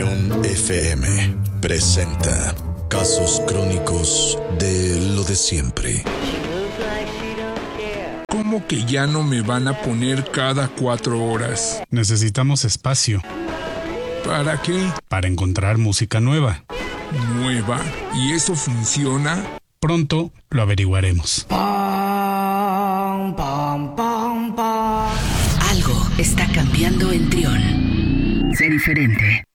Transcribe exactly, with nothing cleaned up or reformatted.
Trión F M presenta Casos Crónicos de lo de siempre. ¿Cómo que ya no me van a poner cada cuatro horas? Necesitamos espacio. ¿Para qué? Para encontrar música nueva. ¿Nueva? ¿Y eso funciona? Pronto lo averiguaremos. Pam, pam, pam, pam. Algo está cambiando en Trión. Sé diferente.